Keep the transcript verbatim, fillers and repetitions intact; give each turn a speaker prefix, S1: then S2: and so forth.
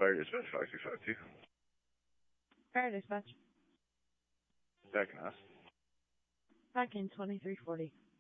S1: Fire dispatch five two five two.
S2: Fire dispatch.
S1: Back in us.
S2: Back in twenty-three forty.